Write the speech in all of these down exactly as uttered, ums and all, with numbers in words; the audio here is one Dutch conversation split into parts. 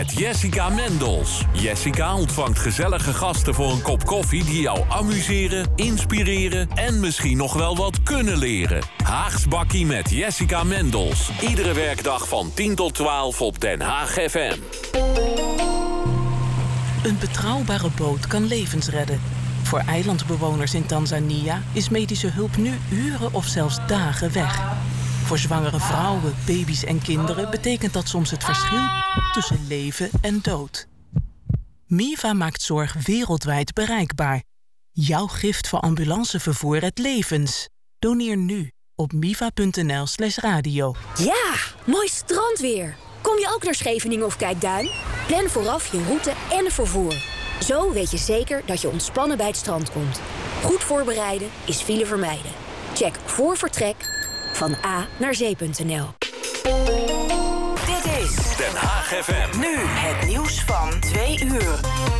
Met Jessica Mendels. Jessica ontvangt gezellige gasten voor een kop koffie die jou amuseren, inspireren en misschien nog wel wat kunnen leren. Haags Bakkie met Jessica Mendels. Iedere werkdag van tien tot twaalf op Den Haag F M. Een betrouwbare boot kan levens redden. Voor eilandbewoners in Tanzania is medische hulp nu uren of zelfs dagen weg. Voor zwangere vrouwen, baby's en kinderen betekent dat soms het verschil tussen leven en dood. Miva maakt zorg wereldwijd bereikbaar. Jouw gift voor ambulancevervoer redt levens. Doneer nu op miva.nl slash radio. Ja, mooi strandweer. Kom je ook naar Scheveningen of Kijkduin? Plan vooraf je route en vervoer. Zo weet je zeker dat je ontspannen bij het strand komt. Goed voorbereiden is file vermijden. Check voor vertrek van A naar zee punt n l. Dit is Den Haag F M. nu het nieuws van twee uur.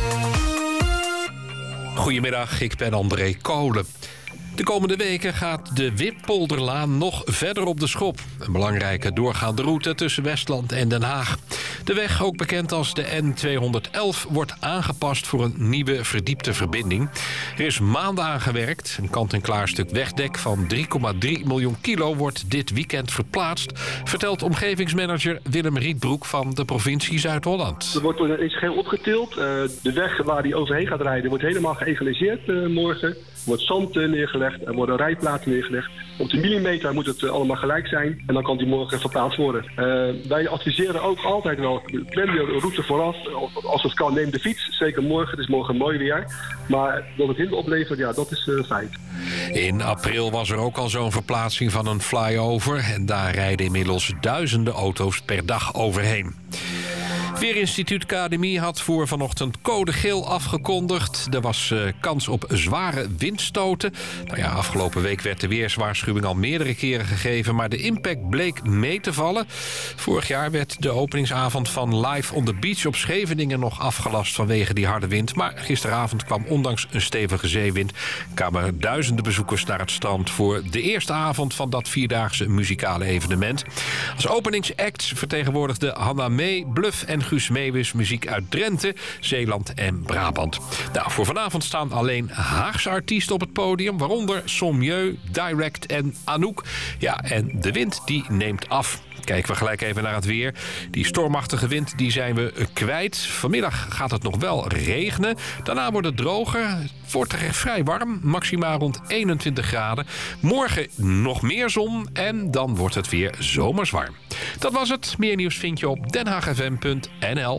Goedemiddag, ik ben André Kolen. De komende weken gaat de Wippolderlaan nog verder op de schop. Een belangrijke doorgaande route tussen Westland en Den Haag. De weg, ook bekend als de N tweehonderdelf, wordt aangepast voor een nieuwe verdiepte verbinding. Er is maanden aan gewerkt. Een kant-en-klaar stuk wegdek van drie komma drie miljoen kilo wordt dit weekend verplaatst, vertelt omgevingsmanager Willem Rietbroek van de provincie Zuid-Holland. Er wordt iets geheel opgetild. Uh, de weg waar die overheen gaat rijden wordt helemaal geëgaliseerd uh, morgen. Er wordt zand uh, neergelegd, er worden rijplaten neergelegd. Op de millimeter moet het uh, allemaal gelijk zijn en dan kan die morgen verplaatst worden. Uh, wij adviseren ook altijd wel, plan de route vooraf. Als het kan, neem de fiets. Zeker morgen, het is morgen mooi weer. Maar dat het hinder oplevert, ja, dat is uh, feit. In april was er ook al zo'n verplaatsing van een flyover. En daar rijden inmiddels duizenden auto's per dag overheen. Weerinstituut K N M I had voor vanochtend code geel afgekondigd. Er was uh, kans op zware windstoten. Nou ja, afgelopen week werd de weerswaarschuwing al meerdere keren gegeven, maar de impact bleek mee te vallen. Vorig jaar werd de openingsavond van Live on the Beach op Scheveningen nog afgelast vanwege die harde wind. Maar gisteravond kwam ondanks een stevige zeewind kwamen duizenden bezoekers naar het strand voor de eerste avond van dat vierdaagse muzikale evenement. Als openingsacts vertegenwoordigde Hanna Mee, Bluff en Guus Meeuwis muziek uit Drenthe, Zeeland en Brabant. Nou, voor vanavond staan alleen Haagse artiesten op het podium, waaronder Sommieu, Direct en Anouk. Ja, en de wind die neemt af. Kijken we gelijk even naar het weer. Die stormachtige wind die zijn we kwijt. Vanmiddag gaat het nog wel regenen. Daarna wordt het droger. Het wordt er vrij warm. Maximaal rond eenentwintig graden. Morgen nog meer zon. En dan wordt het weer zomers warm. Dat was het. Meer nieuws vind je op den haag f m punt n l.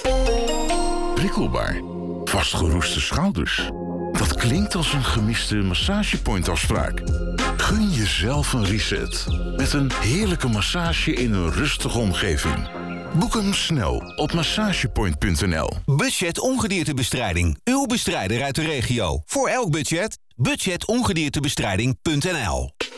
Prikkelbaar. Vastgeroeste schouders. Dat klinkt als een gemiste massagepoint-afspraak. Gun jezelf een reset. Met een heerlijke massage in een rustige omgeving. Boek hem snel op massagepoint punt n l. Budget ongediertebestrijding. Uw bestrijder uit de regio. Voor elk budget. budget ongediertebestrijding punt n l.